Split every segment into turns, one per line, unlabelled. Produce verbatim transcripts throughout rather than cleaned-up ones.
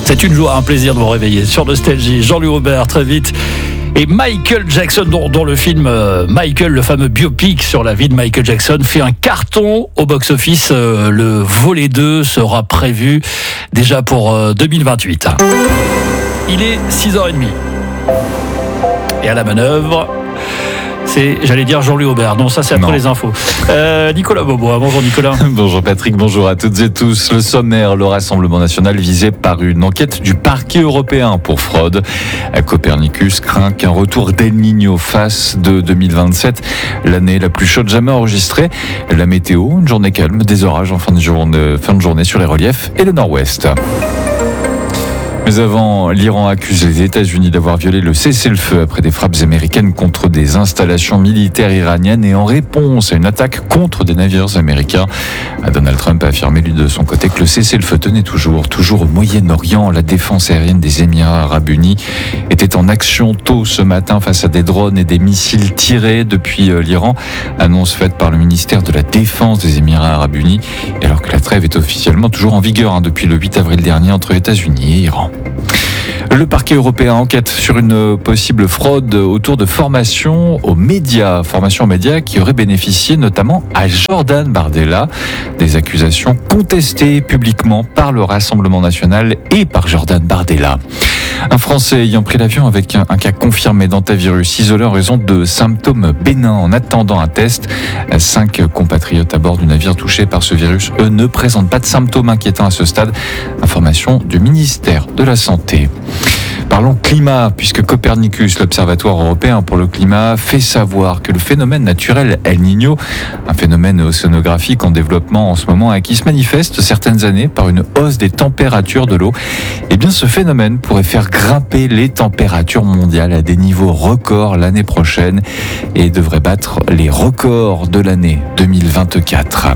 C'est une joie, un plaisir de vous réveiller sur Nostalgie. Jean-Louis Aubert, très vite. Et Michael Jackson, dont, dont le film euh, Michael, le fameux biopic sur la vie de Michael Jackson, fait un carton au box-office. Euh, le volet deux sera prévu déjà pour euh, deux mille vingt-huit. Il est six heures trente. Et à la manœuvre, c'est, j'allais dire Jean-Louis Aubert. Non, ça c'est après
Non.
les infos. Euh, Nicolas Beaubois. Bonjour Nicolas.
Bonjour Patrick, bonjour à toutes et tous. Le sommaire, le Rassemblement national visé par une enquête du parquet européen pour fraude. Copernicus craint qu'un retour d'El Niño fasse de deux mille vingt-sept l'année la plus chaude jamais enregistrée. La météo, une journée calme, des orages en fin de journée, fin de journée sur les reliefs et le nord-ouest. Mais avant, l'Iran accuse les États-Unis d'avoir violé le cessez-le-feu après des frappes américaines contre des installations militaires iraniennes et en réponse à une attaque contre des navires américains. Donald Trump a affirmé lui de son côté que le cessez-le-feu tenait toujours, toujours au Moyen-Orient. La défense aérienne des Émirats arabes unis était en action tôt ce matin face à des drones et des missiles tirés depuis l'Iran. Annonce faite par le ministère de la Défense des Émirats arabes unis, alors que la trêve est officiellement toujours en vigueur hein, depuis le huit avril dernier entre États-Unis et Iran. Le parquet européen enquête sur une possible fraude autour de formations aux médias, formation aux médias qui auraient bénéficié notamment à Jordan Bardella. Des accusations contestées publiquement par le Rassemblement national et par Jordan Bardella. Un Français ayant pris l'avion avec un, un cas confirmé d'antivirus isolé en raison de symptômes bénins en attendant un test. Cinq compatriotes à bord du navire touché par ce virus, eux, ne présentent pas de symptômes inquiétants à ce stade. Information du ministère de la Santé. Parlons climat, puisque Copernicus, l'Observatoire européen pour le climat, fait savoir que le phénomène naturel El Niño, un phénomène océanographique en développement en ce moment et qui se manifeste certaines années par une hausse des températures de l'eau, eh bien ce phénomène pourrait faire grimper les températures mondiales à des niveaux records l'année prochaine et devrait battre les records de l'année deux mille vingt-quatre.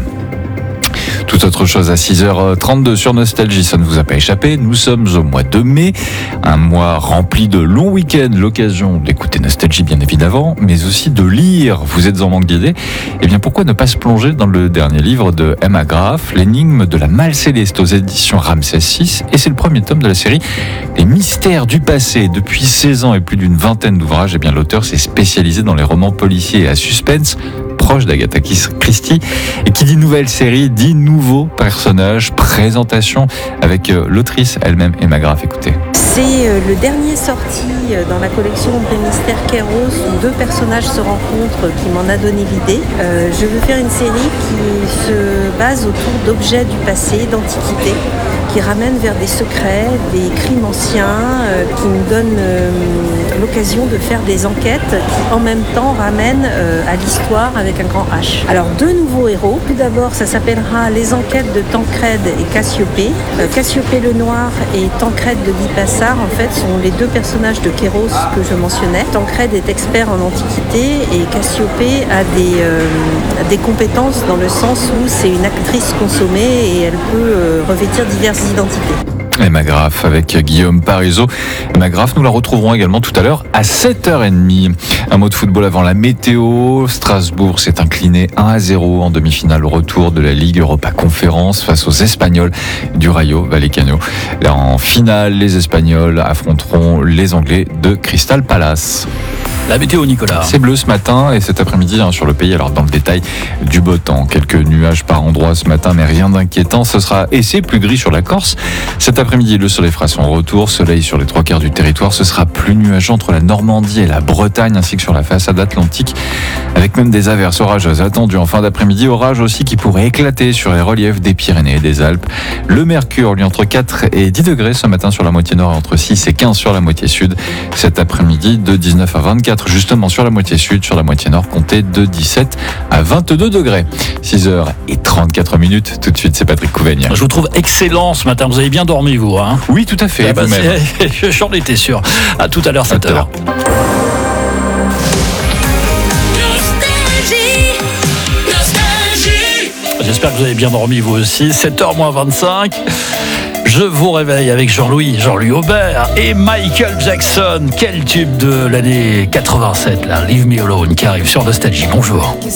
Toute autre chose à six heures trente-deux sur Nostalgie, ça ne vous a pas échappé. Nous sommes au mois de mai, un mois rempli de longs week-ends, l'occasion d'écouter Nostalgie bien évidemment, mais aussi de lire. Vous êtes en manque d'idées? Eh bien pourquoi ne pas se plonger dans le dernier livre de Emma Graff, L'énigme de la Malle Céleste aux éditions Ramsès six, et c'est le premier tome de la série Les Mystères du passé. Depuis seize ans et plus d'une vingtaine d'ouvrages, eh bien l'auteur s'est spécialisé dans les romans policiers et à suspense, proche d'Agatha Christie, et qui dit nouvelle série dit nouveaux personnages, présentation avec l'autrice elle-même Emma Graff. Écoutez.
C'est le dernier sorti dans la collection des Mystères Kéros où deux personnages se rencontrent qui m'en a donné l'idée. Euh, je veux faire une série qui se base autour d'objets du passé, d'antiquités, qui ramènent vers des secrets, des crimes anciens, euh, qui nous donnent euh, l'occasion de faire des enquêtes qui en même temps ramènent euh, à l'histoire avec un grand H. Alors deux nouveaux héros. Tout d'abord, ça s'appellera Les enquêtes de Tancred et Cassiopée. Euh, Cassiopée le Noir et Tancred de Guy Passard, en fait, sont les deux personnages de Kéros que je mentionnais. Tancred est expert en antiquité et Cassiopée a des, euh, des compétences dans le sens où c'est une actrice consommée et elle peut euh, revêtir diverses identités.
Emma Graff avec Guillaume Parisot. Emma Graff, nous la retrouverons également tout à l'heure à sept heures trente. Un mot de football avant la météo. Strasbourg s'est incliné un à zéro en demi-finale au retour de la Ligue Europa Conférence face aux Espagnols du Rayo Vallecano. Là, en finale, les Espagnols affronteront les Anglais de Crystal Palace.
La météo, Nicolas.
C'est bleu ce matin et cet après-midi hein, sur le pays. Alors dans le détail, du beau temps, quelques nuages par endroits ce matin, mais rien d'inquiétant. Ce sera et c'est plus gris sur la Corse. Cet après-midi, le soleil fera son retour. Soleil sur les trois quarts du territoire. Ce sera plus nuageux entre la Normandie et la Bretagne, ainsi que sur la façade atlantique, avec même des averses orageuses attendues en fin d'après-midi. Orages aussi qui pourraient éclater sur les reliefs des Pyrénées et des Alpes. Le mercure, lui, entre quatre et dix degrés ce matin sur la moitié nord et entre six et quinze sur la moitié sud. Cet après-midi, de dix-neuf à vingt-quatre justement sur la moitié sud, sur la moitié nord, comptez de dix-sept à vingt-deux degrés. six heures trente-quatre minutes. Tout de suite, c'est Patrick Couvaigne.
Je vous trouve excellent ce matin. Vous avez bien dormi, vous, hein?
Oui, tout à fait.
Eh ben,
vous-même.
J'en étais sûr. À tout à l'heure, sept heures. J'espère que vous avez bien dormi, vous aussi. sept heures moins vingt-cinq. Je vous réveille avec Jean-Louis, Jean-Louis Aubert et Michael Jackson. Quel tube de l'année quatre-vingt-sept, là, Leave Me Alone, qui arrive sur Nostalgie. Bonjour.